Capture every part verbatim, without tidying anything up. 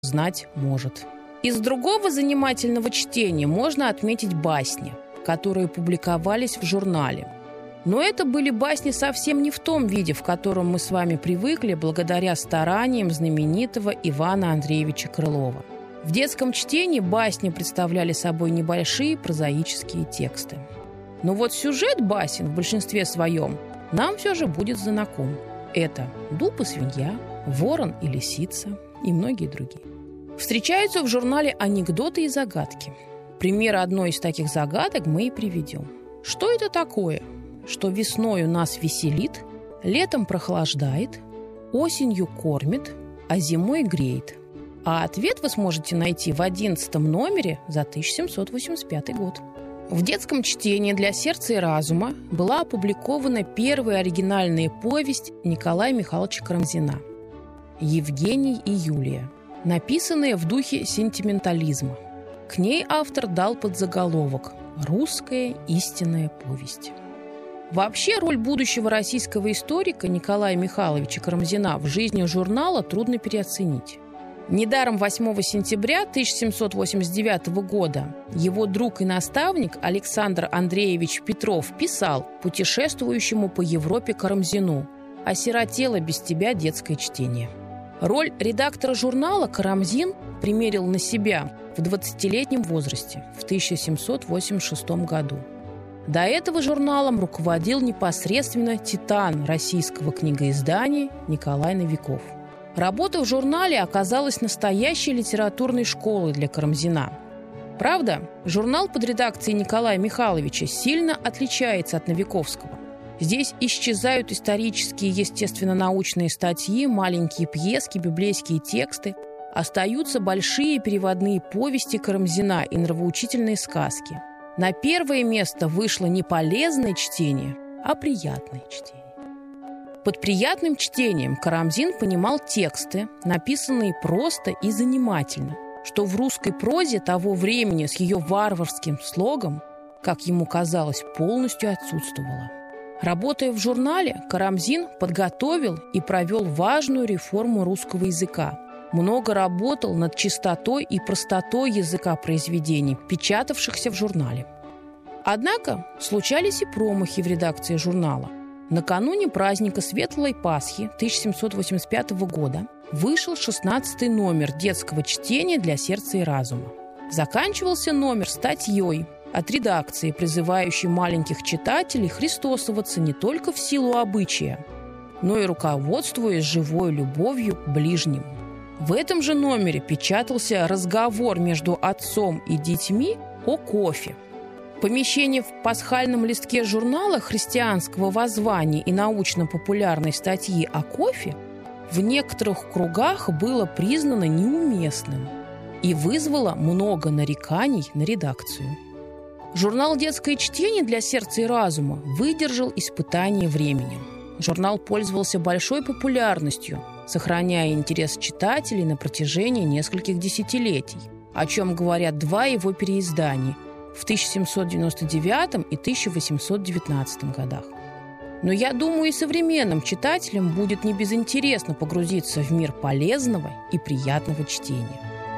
знать может. Из другого занимательного чтения можно отметить басни, которые публиковались в журнале. Но это были басни совсем не в том виде, в котором мы с вами привыкли благодаря стараниям знаменитого Ивана Андреевича Крылова. В детском чтении басни представляли собой небольшие прозаические тексты. Но вот сюжет басен в большинстве своем нам все же будет знаком. Это «Дуб и свинья», «Ворон и лисица» и многие другие. Встречаются в журнале анекдоты и загадки. Пример одной из таких загадок мы и приведем. Что это такое, что весною нас веселит, летом прохлаждает, осенью кормит, а зимой греет? А ответ вы сможете найти в одиннадцатом номере за тысяча семьсот восемьдесят пятый год. В детском чтении для сердца и разума была опубликована первая оригинальная повесть Николая Михайловича Карамзина «Евгений и Юлия», написанная в духе сентиментализма. К ней автор дал подзаголовок «Русская истинная повесть». Вообще, роль будущего российского историка Николая Михайловича Карамзина в жизни журнала трудно переоценить. Недаром восьмого сентября тысяча семьсот восемьдесят девятого года его друг и наставник Александр Андреевич Петров писал путешествующему по Европе Карамзину: «Осиротело без тебя детское чтение». Роль редактора журнала Карамзин примерил на себя в двадцатилетнем возрасте в тысяча семьсот восемьдесят шестом году. До этого журналом руководил непосредственно титан российского книгоиздания Николай Новиков. Работа в журнале оказалась настоящей литературной школой для Карамзина. Правда, журнал под редакцией Николая Михайловича сильно отличается от Новиковского. Здесь исчезают исторические, естественно-научные статьи, маленькие пьески, библейские тексты. Остаются большие переводные повести Карамзина и нравоучительные сказки. На первое место вышло не полезное чтение, а приятное чтение. Под приятным чтением Карамзин понимал тексты, написанные просто и занимательно, что в русской прозе того времени с ее варварским слогом, как ему казалось, полностью отсутствовало. Работая в журнале, Карамзин подготовил и провел важную реформу русского языка. Много работал над чистотой и простотой языка произведений, печатавшихся в журнале. Однако случались и промахи в редакции журнала. Накануне праздника Светлой Пасхи тысяча семьсот восемьдесят пятого года вышел шестнадцатый номер детского чтения для сердца и разума. Заканчивался номер статьей от редакции, призывающей маленьких читателей христосоваться не только в силу обычая, но и руководствуясь живой любовью к ближнему. В этом же номере печатался разговор между отцом и детьми о кофе. Помещение в пасхальном листке журнала христианского воззвания и научно-популярной статьи о кофе в некоторых кругах было признано неуместным и вызвало много нареканий на редакцию. Журнал «Детское чтение для сердца и разума» выдержал испытание временем. Журнал пользовался большой популярностью, сохраняя интерес читателей на протяжении нескольких десятилетий, о чем говорят два его переиздания в тысяча семьсот девяносто девятом и тысяча восемьсот девятнадцатом годах. Но я думаю, и современным читателям будет небезынтересно погрузиться в мир полезного и приятного чтения.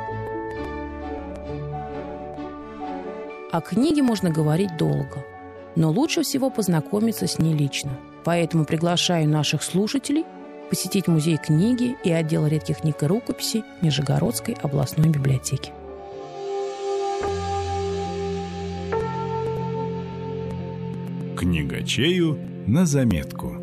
О книге можно говорить долго, но лучше всего познакомиться с ней лично. Поэтому приглашаю наших слушателей посетить музей книги и отдел редких книг и рукописей Нижегородской областной библиотеки. Книгачею на заметку.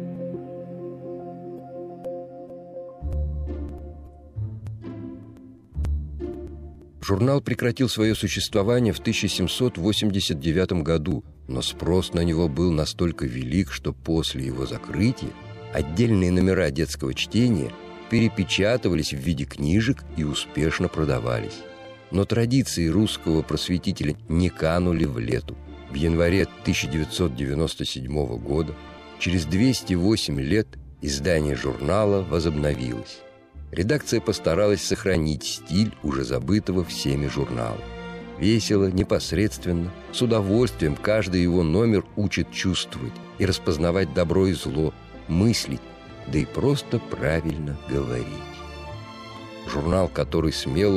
Журнал прекратил свое существование в тысяча семьсот восемьдесят девятом году, но спрос на него был настолько велик, что после его закрытия отдельные номера детского чтения перепечатывались в виде книжек и успешно продавались. Но традиции русского просветителя не канули в лету. В январе тысяча девятьсот девяносто седьмого года, через двести восемь лет, издание журнала возобновилось. Редакция постаралась сохранить стиль уже забытого всеми журнала. Весело, непосредственно, с удовольствием каждый его номер учит чувствовать и распознавать добро и зло, мыслить, да и просто правильно говорить. Журнал, который смело